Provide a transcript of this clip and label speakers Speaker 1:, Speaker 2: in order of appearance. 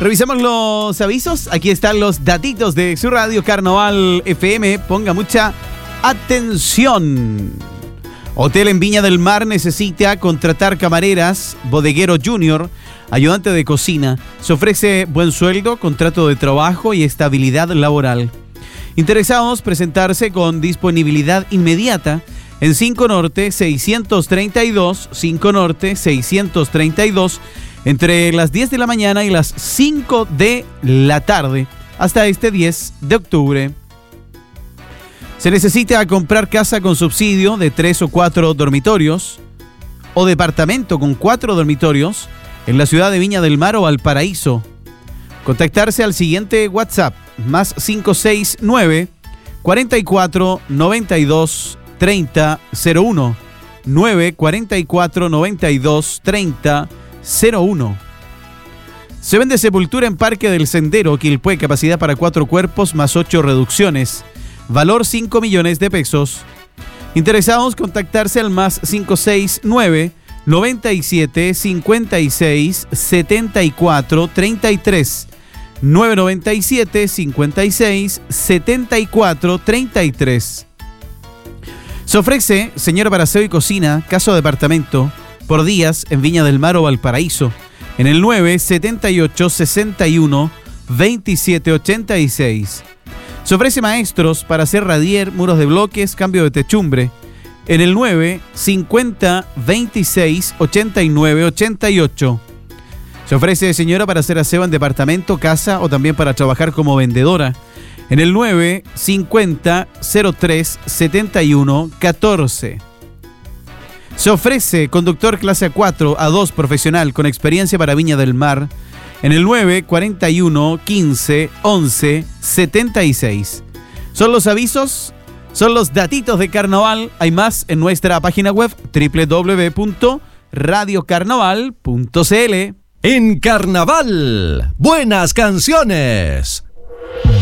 Speaker 1: Revisamos los avisos. Aquí están los datitos de su radio Carnaval FM. Ponga mucha atención. Hotel en Viña del Mar necesita contratar camareras, bodeguero junior, ayudante de cocina. Se ofrece buen sueldo, contrato de trabajo y estabilidad laboral. Interesados presentarse con disponibilidad inmediata en 5 Norte 632, 5 Norte 632, entre las 10 de la mañana y las 5 de la tarde, hasta este 10 de octubre. Se necesita comprar casa con subsidio de 3 o 4 dormitorios o departamento con 4 dormitorios en la ciudad de Viña del Mar o Valparaíso. Contactarse al siguiente WhatsApp, más 569 44 92 30 01, 944 92 30 01. Se vende sepultura en Parque del Sendero, Quilpué, capacidad para 4 cuerpos más 8 reducciones. Valor 5 millones de pesos. Interesados, contactarse al más 569 97 56 74 33, 997 56 74 33. Se ofrece señora para aseo y cocina, casa o departamento, por días en Viña del Mar o Valparaíso, en el 978 61 27 86. Se ofrece maestros para hacer radier, muros de bloques, cambio de techumbre, en el 950 26 89 88. Se ofrece señora para hacer aseo en departamento, casa o también para trabajar como vendedora, en el 950 03 71 14. Se ofrece conductor clase A4, A2 profesional con experiencia para Viña del Mar, en el 941 15 11 76. Son los avisos, son los datitos de carnaval. Hay más en nuestra página web www.radiocarnaval.cl.
Speaker 2: En Carnaval, buenas canciones.